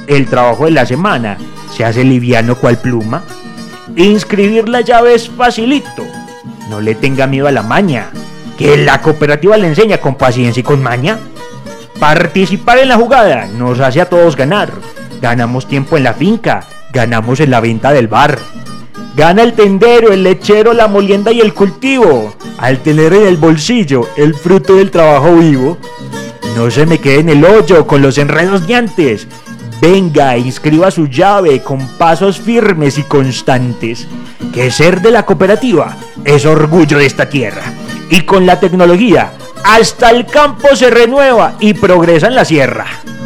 el trabajo de la semana se hace liviano cual pluma. Inscribir la llave es facilito. No le tenga miedo a la maña, que la cooperativa le enseña con paciencia y con maña. Participar en la jugada nos hace a todos ganar. Ganamos tiempo en la finca, ganamos en la venta del bar. Gana el tendero, el lechero, la molienda y el cultivo, al tener en el bolsillo el fruto del trabajo vivo. No se me quede en el hoyo con los enredos de antes. Venga, inscriba su llave con pasos firmes y constantes, que ser de la cooperativa es orgullo de esta tierra. Y con la tecnología, hasta el campo se renueva y progresa en la sierra.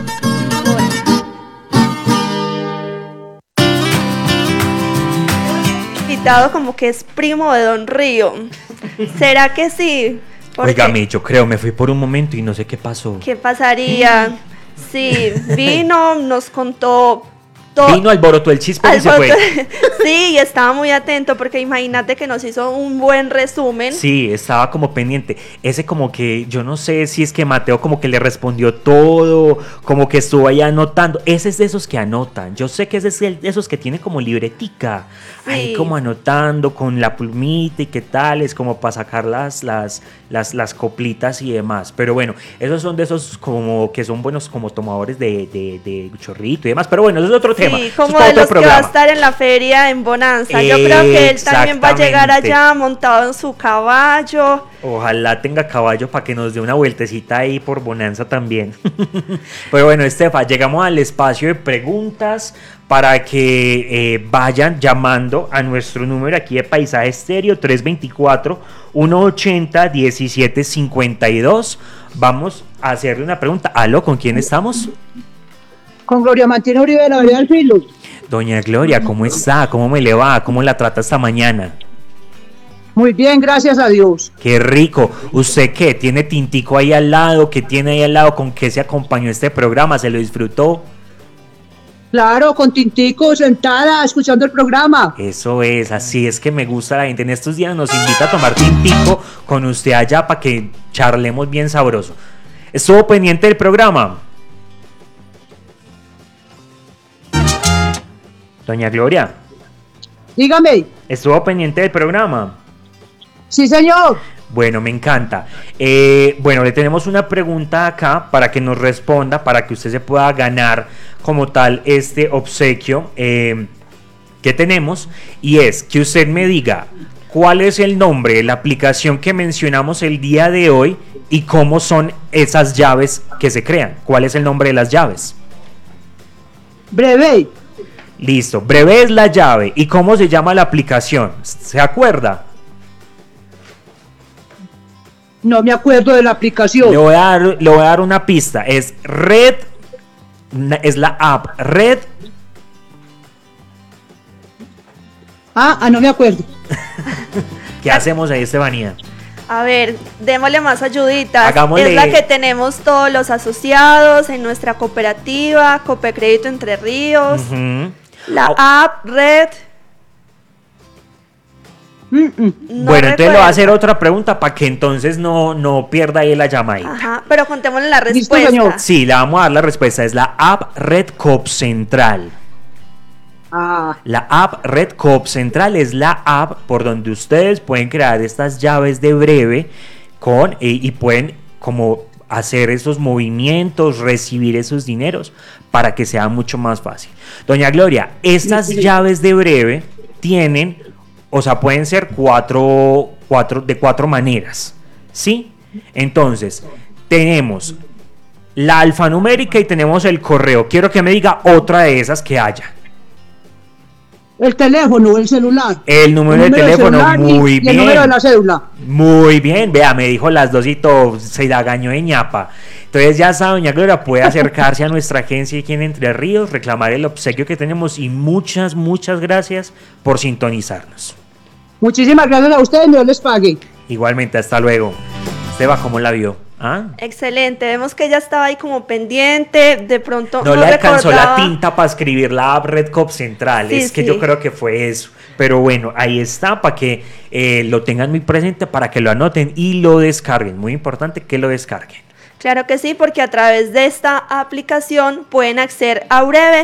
Invitado como que es primo de Don Río. ¿Será que sí? Óigame, yo creo, me fui por un momento y no sé qué pasó. ¿Qué pasaría? Sí, vino, nos contó todo. Vino, alborotó el chispe y se fue. Sí, y estaba muy atento porque imagínate que nos hizo un buen resumen. Sí, estaba como pendiente. Ese como que, yo no sé si es que Mateo como que le respondió todo, como que estuvo ahí anotando. Ese es de esos que anotan. Yo sé que ese es de esos que tiene como libretica. Sí. Ahí como anotando con la plumita y qué tal, es como para sacar las coplitas y demás. Pero bueno, esos son de esos como que son buenos como tomadores de chorrito y demás. Pero bueno, eso es otro tema. Sí, como de los programa. Que va a estar en la feria en Bonanza. Yo creo que él también va a llegar allá montado en su caballo. Ojalá tenga caballo para que nos dé una vueltecita ahí por Bonanza también. Pero bueno, Estefa, llegamos al espacio de preguntas para que vayan llamando a nuestro número aquí de Paisaje Estéreo 324-180-1752. Vamos a hacerle una pregunta. ¿Aló? ¿Con quién estamos? Con Gloria Martina Uribe de la Vereda del Filo. Doña Gloria, ¿cómo está? ¿Cómo me le va? ¿Cómo la trata esta mañana? Muy bien, gracias a Dios. Qué rico. ¿Usted qué? ¿Tiene tintico ahí al lado? ¿Qué tiene ahí al lado? ¿Con qué se acompañó este programa? ¿Se lo disfrutó? Claro, con tintico, sentada, escuchando el programa. Eso es, así es que me gusta la gente. En estos días nos invita a tomar tintico con usted allá para que charlemos bien sabroso. ¿Estuvo pendiente del programa? Doña Gloria. Dígame. ¿Estuvo pendiente del programa? Sí, señor. Bueno, me encanta. Bueno, le tenemos una pregunta acá para que nos responda, para que usted se pueda ganar como tal este obsequio que tenemos, y es que usted me diga cuál es el nombre de la aplicación que mencionamos el día de hoy y cómo son esas llaves que se crean. ¿Cuál es el nombre de las llaves? Breve. Listo, Breve es la llave. ¿Y cómo se llama la aplicación? ¿Se acuerda? No me acuerdo de la aplicación. Le voy a dar una pista. Es Red, es la app Red. No me acuerdo. ¿Qué hacemos ahí, Estefanía? A ver, démosle más ayuditas. Hagámosle. Es la que tenemos todos los asociados en nuestra cooperativa, Copecrédito Entre Ríos. La app Red. No bueno, entonces le voy a hacer otra pregunta para que entonces no pierda ahí la llamadita. Ajá, pero contémosle la respuesta. ¿Listo, señor? Sí, le vamos a dar la respuesta. Es la app Red Coop Central. La app Red Coop Central es la app por donde ustedes pueden crear estas llaves de Breve y pueden como hacer esos movimientos, recibir esos dineros para que sea mucho más fácil. Doña Gloria, estas llaves de Breve tienen, o sea, pueden ser de cuatro maneras, ¿sí? Entonces, tenemos la alfanumérica y tenemos el correo. Quiero que me diga otra de esas que haya. El teléfono, el celular. El número de teléfono, muy bien. Y el número de la cédula. Muy bien, vea, me dijo las dos y todo, se la gañó de ñapa. Entonces ya sabe, doña Gloria, puede acercarse a nuestra agencia aquí en Entre Ríos, reclamar el obsequio que tenemos y muchas gracias por sintonizarnos. Muchísimas gracias a ustedes, Dios les pague. Igualmente, hasta luego. Esteba, ¿cómo la vio? Excelente, vemos que ella estaba ahí como pendiente, de pronto no le alcanzó la tinta para escribir la app Red Coop Central, sí, es que yo creo que fue eso, pero bueno, ahí está para que lo tengan muy presente, para que lo anoten y lo descarguen, muy importante que lo descarguen. Claro que sí, porque a través de esta aplicación pueden acceder a Breve